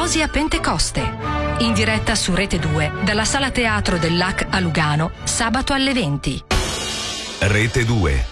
Tifosi a Pentecoste. In diretta su Rete 2 dalla Sala Teatro del LAC a Lugano, sabato alle 20. Rete 2.